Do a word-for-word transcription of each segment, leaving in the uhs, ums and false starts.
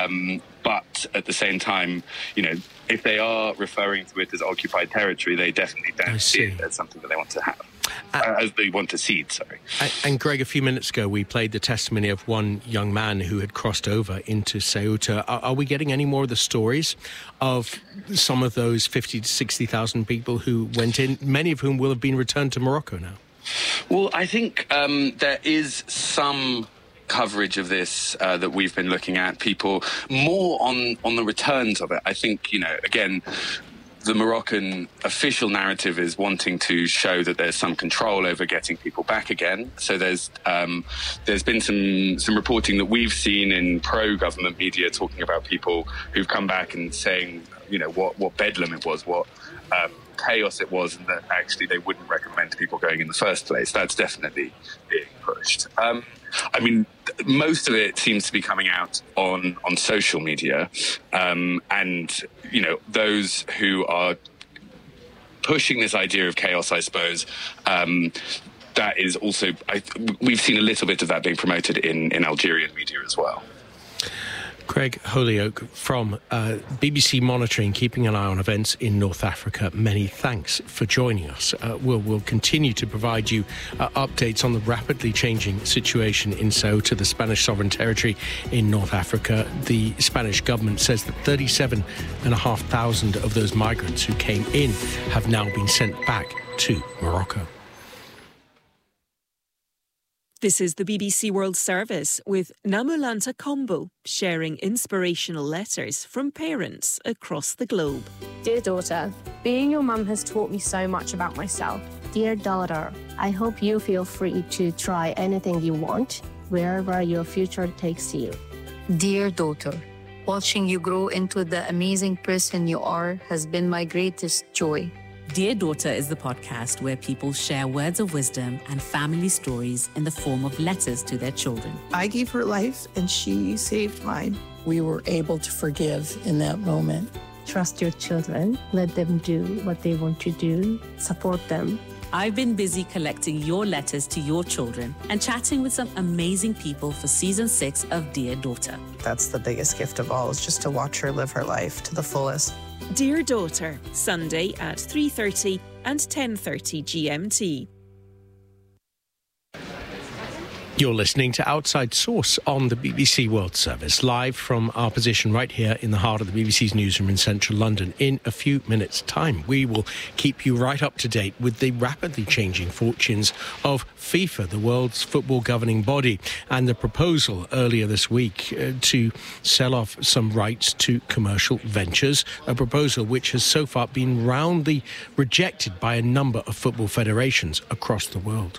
Um, but at the same time, you know, if they are referring to it as occupied territory, they definitely don't see it as something that they want to have, uh, as they want to cede, sorry. And, and Greg, a few minutes ago, we played the testimony of one young man who had crossed over into Ceuta. Are, are we getting any more of the stories of some of those fifty to sixty thousand people who went in, many of whom will have been returned to Morocco now? Well, I think um, there is some coverage of this uh, that we've been looking at, people more on, on the returns of it. I think, you know, again, the Moroccan official narrative is wanting to show that there's some control over getting people back again. So there's um, there's been some some reporting that we've seen in pro-government media talking about people who've come back and saying, you know, what, what bedlam it was, what um, chaos it was, and that actually they wouldn't recommend people going in the first place. That's definitely being pushed. Um, I mean, most of it seems to be coming out on, on social media. Um, and, you know, those who are pushing this idea of chaos, I suppose, um, that is also, I, we've seen a little bit of that being promoted in, in Algerian media as well. Craig Holyoake from uh, B B C Monitoring, keeping an eye on events in North Africa. Many thanks for joining us. Uh, we'll, we'll continue to provide you uh, updates on the rapidly changing situation in Ceuta, the Spanish sovereign territory in North Africa. The Spanish government says that thirty-seven thousand five hundred of those migrants who came in have now been sent back to Morocco. This is the B B C World Service with Namulanta Kombo, sharing inspirational letters from parents across the globe. Dear daughter, being your mum has taught me so much about myself. Dear daughter, I hope you feel free to try anything you want, wherever your future takes you. Dear daughter, watching you grow into the amazing person you are has been my greatest joy. Dear Daughter is the podcast where people share words of wisdom and family stories in the form of letters to their children. I gave her life and she saved mine. We were able to forgive in that moment. Trust your children. Let them do what they want to do. Support them. I've been busy collecting your letters to your children and chatting with some amazing people for season six of Dear Daughter. That's the biggest gift of all, is just to watch her live her life to the fullest. Dear Daughter, Sunday at three thirty and ten thirty G M T. You're listening to Outside Source on the B B C World Service, live from our position right here in the heart of the B B C's newsroom in central London. In a few minutes' time, we will keep you right up to date with the rapidly changing fortunes of FIFA, the world's football governing body, and the proposal earlier this week uh, to sell off some rights to commercial ventures, a proposal which has so far been roundly rejected by a number of football federations across the world.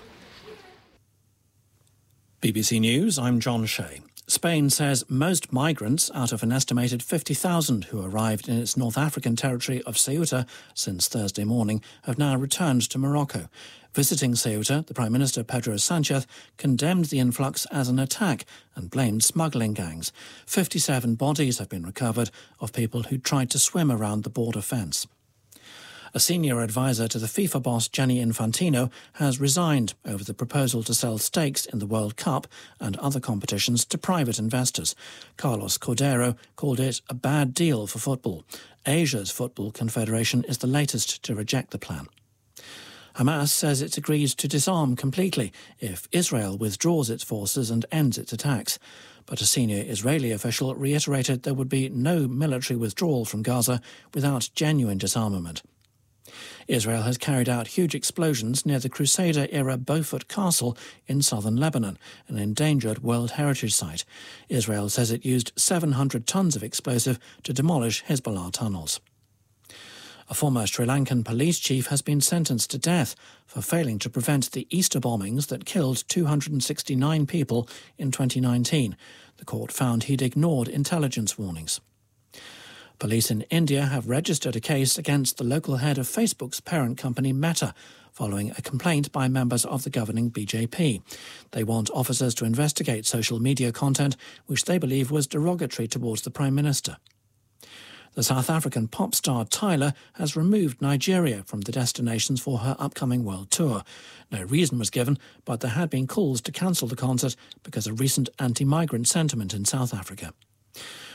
B B C News, I'm John Shea. Spain says most migrants out of an estimated fifty thousand who arrived in its North African territory of Ceuta since Thursday morning have now returned to Morocco. Visiting Ceuta, the Prime Minister Pedro Sanchez condemned the influx as an attack and blamed smuggling gangs. fifty-seven bodies have been recovered of people who tried to swim around the border fence. A senior advisor to the FIFA boss, Gianni Infantino, has resigned over the proposal to sell stakes in the World Cup and other competitions to private investors. Carlos Cordero called it a bad deal for football. Asia's Football Confederation is the latest to reject the plan. Hamas says it's agreed to disarm completely if Israel withdraws its forces and ends its attacks. But a senior Israeli official reiterated there would be no military withdrawal from Gaza without genuine disarmament. Israel has carried out huge explosions near the Crusader-era Beaufort Castle in southern Lebanon, an endangered World Heritage Site. Israel says it used seven hundred tons of explosive to demolish Hezbollah tunnels. A former Sri Lankan police chief has been sentenced to death for failing to prevent the Easter bombings that killed two hundred sixty-nine people in twenty nineteen. The court found he'd ignored intelligence warnings. Police in India have registered a case against the local head of Facebook's parent company Meta, following a complaint by members of the governing B J P. They want officers to investigate social media content which they believe was derogatory towards the Prime Minister. The South African pop star Tyler has removed Nigeria from the destinations for her upcoming world tour. No reason was given, but there had been calls to cancel the concert because of recent anti-migrant sentiment in South Africa.